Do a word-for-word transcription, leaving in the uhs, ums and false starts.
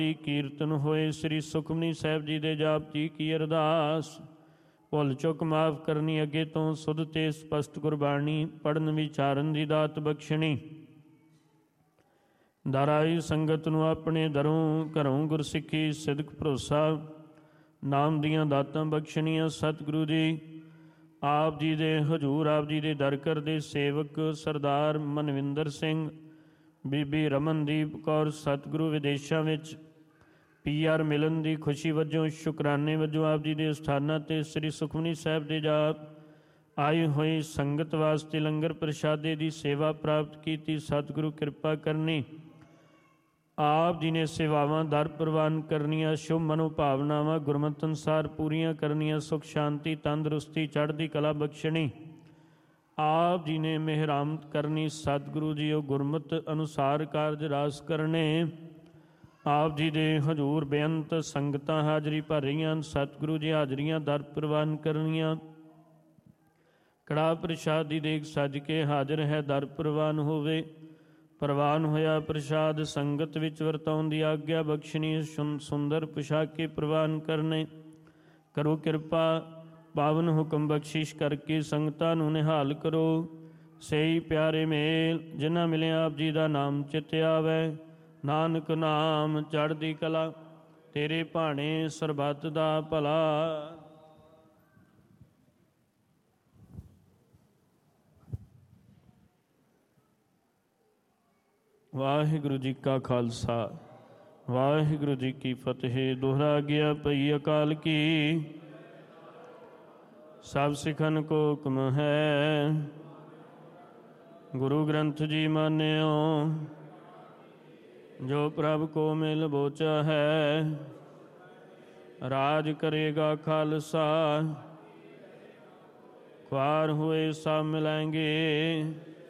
ਕੀਰਤਨ ਹੋਏ ਸ੍ਰੀ ਸੁਖਮਨੀ ਸਾਹਿਬ ਜੀ ਦੇ ਜਾਪ ਜੀ ਕੀ ਅਰਦਾਸ। ਭੁੱਲ ਚੁੱਕ ਮਾਫ ਕਰਨੀ, ਅੱਗੇ ਤੋਂ ਸੁਧ ਤੇ ਸਪਸ਼ਟ ਗੁਰਬਾਣੀ ਪੜ੍ਹਨ ਵਿਚਾਰਨ ਦੀ ਦਾਤ ਬਖਸ਼ਣੀ। ਦਰ ਆਈ ਸੰਗਤ ਨੂੰ ਆਪਣੇ ਦਰੋਂ ਘਰੋਂ ਗੁਰਸਿੱਖੀ ਸਿਦਕ ਭਰੋਸਾ ਨਾਮ ਦੀਆਂ ਦਾਤਾਂ ਬਖਸ਼ਣੀਆਂ। ਸਤਿਗੁਰੂ ਜੀ ਆਪ ਜੀ ਦੇ ਹਜ਼ੂਰ ਆਪ ਜੀ ਦੇ ਦਰ ਘਰ ਦੇ ਸੇਵਕ ਸਰਦਾਰ ਮਨਵਿੰਦਰ ਸਿੰਘ, ਬੀਬੀ ਰਮਨਦੀਪ ਕੌਰ ਸਤਿਗੁਰੂ ਵਿਦੇਸ਼ਾਂ ਵਿੱਚ ਪੀ ਆਰ ਮਿਲਣ ਦੀ ਖੁਸ਼ੀ ਵਜੋਂ ਸ਼ੁਕਰਾਨੇ ਵਜੋਂ ਆਪ ਜੀ ਦੇ ਸਥਾਨਾਂ 'ਤੇ ਸ੍ਰੀ ਸੁਖਮਨੀ ਸਾਹਿਬ ਦੇ ਜਾਪ ਆਈ ਹੋਈ ਸੰਗਤ ਵਾਸਤੇ ਲੰਗਰ ਪ੍ਰਸ਼ਾਦੇ ਦੀ ਸੇਵਾ ਪ੍ਰਾਪਤ ਕੀਤੀ। ਸਤਿਗੁਰੂ ਕਿਰਪਾ ਕਰਨੀ। ਆਪ ਜੀ ਨੇ ਸੇਵਾਵਾਂ ਦਰ ਪ੍ਰਵਾਨ ਕਰਨੀਆਂ, ਸ਼ੁਭ ਮਨੋਭਾਵਨਾਵਾਂ ਗੁਰਮਤਿ ਅਨੁਸਾਰ ਪੂਰੀਆਂ ਕਰਨੀਆਂ, ਸੁਖ ਸ਼ਾਂਤੀ ਤੰਦਰੁਸਤੀ ਚੜ੍ਹਦੀ ਕਲਾ ਬਖਸ਼ਣੀ। ਆਪ ਜੀ ਨੇ ਮਿਹਰਾਮਤ ਕਰਨੀ। ਸਤਿਗੁਰੂ ਜੀ ਉਹ ਗੁਰਮਤਿ ਅਨੁਸਾਰ ਕਾਰਜ ਰਾਸ ਕਰਨੇ। ਆਪ ਜੀ ਦੇ ਹਜ਼ੂਰ ਬੇਅੰਤ ਸੰਗਤਾਂ ਹਾਜ਼ਰੀ ਭਰ ਰਹੀਆਂ ਹਨ। ਸਤਿਗੁਰੂ ਜੀ ਹਾਜ਼ਰੀਆਂ ਦਰ ਪ੍ਰਵਾਨ ਕਰਨੀਆਂ। ਕੜਾਹ ਪ੍ਰਸ਼ਾਦ ਦੀ ਦੇਗ ਸੱਜ ਕੇ ਹਾਜ਼ਰ ਹੈ, ਦਰ ਪ੍ਰਵਾਨ ਹੋਵੇ। ਪ੍ਰਵਾਨ ਹੋਇਆ ਪ੍ਰਸ਼ਾਦ ਸੰਗਤ ਵਿੱਚ ਵਰਤਾਉਣ ਦੀ ਆਗਿਆ ਬਖਸ਼ਣੀ। ਸੁੰਦਰ ਪੁਸ਼ਾਕੇ ਪ੍ਰਵਾਨ ਕਰਨੇ। ਕਰੋ ਕਿਰਪਾ ਪਾਵਨ ਹੁਕਮ ਬਖਸ਼ਿਸ਼ ਕਰਕੇ ਸੰਗਤਾਂ ਨੂੰ ਨਿਹਾਲ ਕਰੋ। ਸਹੀ ਪਿਆਰੇ ਮੇਲ ਜਿਨ੍ਹਾਂ ਮਿਲਿਆ ਆਪ ਜੀ ਦਾ ਨਾਮ ਚਿੱਤ ਆਵੈ। ਨਾਨਕ ਨਾਮ ਚੜ੍ਹਦੀ ਕਲਾ, ਤੇਰੇ ਭਾਣੇ ਸਰਬੱਤ ਦਾ ਭਲਾ। ਵਾਹਿਗੁਰੂ ਜੀ ਕਾ ਖਾਲਸਾ, ਵਾਹਿਗੁਰੂ ਜੀ ਕੀ ਫਤਿਹ। ਦੋਹਰਾ ਗਿਆ ਪਈ ਅਕਾਲ ਕੀ, ਸਭ ਸਿੱਖਨ ਕੋ ਹੁਕਮ ਹੈ। ਗੁਰੂ ਗ੍ਰੰਥ ਜੀ ਮਾਨਿਓ, ਜੋ ਪ੍ਰਭ ਕੋ ਮਿਲ ਬੋਚਾ ਹੈ। ਰਾਜ ਕਰੇਗਾ ਖਾਲਸਾ, ख्वार हुए सब मिलेंगे।